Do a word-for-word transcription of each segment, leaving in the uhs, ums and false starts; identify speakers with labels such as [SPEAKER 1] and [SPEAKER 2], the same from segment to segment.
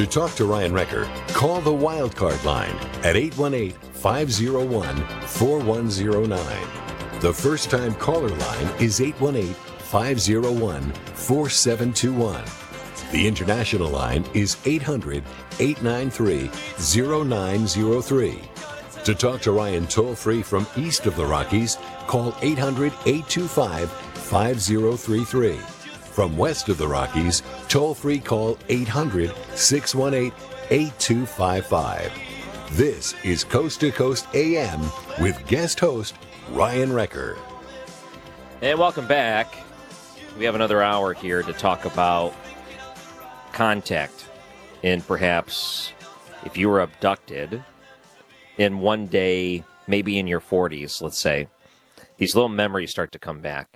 [SPEAKER 1] To talk to Ryan Recker, call the Wildcard line at eight one eight, five oh one, four one oh nine. The first-time caller line is eight one eight, five oh one, four seven two one. The international line is eight hundred, eight nine three, oh nine oh three. To talk to Ryan toll-free from east of the Rockies, call eight hundred, eight two five, five oh three three. From west of the Rockies, toll-free call eight hundred, six one eight, eight two five five. This is Coast to Coast A M with guest host Ryan Recker.
[SPEAKER 2] And welcome back. We have another hour here to talk about contact. And perhaps if you were abducted in one day, maybe in your forties, let's say, these little memories start to come back.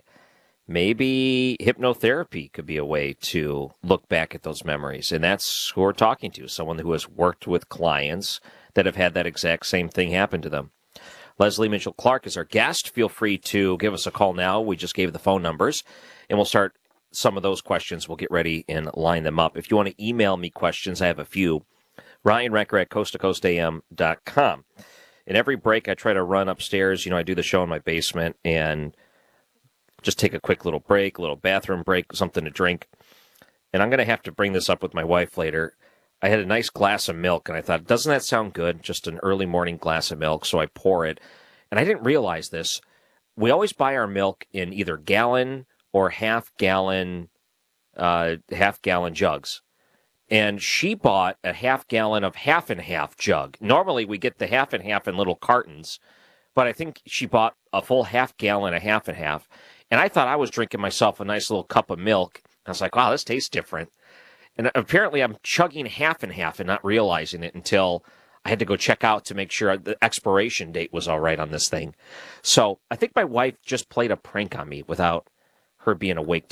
[SPEAKER 2] Maybe hypnotherapy could be a way to look back at those memories. And that's who we're talking to, someone who has worked with clients that have had that exact same thing happen to them. Leslie Mitchell Clark is our guest. Feel free to give us a call now. We just gave the phone numbers, and we'll start some of those questions. We'll get ready and line them up. If you want to email me questions, I have a few. Ryan Recker at coast to coast a m dot com. In every break, I try to run upstairs. You know, I do the show in my basement, and just take a quick little break, a little bathroom break, something to drink. And I'm going to have to bring this up with my wife later. I had a nice glass of milk, and I thought, doesn't that sound good? Just an early morning glass of milk, so I pour it. And I didn't realize this. We always buy our milk in either gallon or half-gallon uh, half-gallon jugs. And she bought a half-gallon of half-and-half jug. Normally, we get the half-and-half in little cartons, but I think she bought a full half-gallon of half-and-half. And I thought I was drinking myself a nice little cup of milk. I was like, wow, this tastes different. And apparently I'm chugging half and half and not realizing it until I had to go check out to make sure the expiration date was all right on this thing. So I think my wife just played a prank on me without her being awake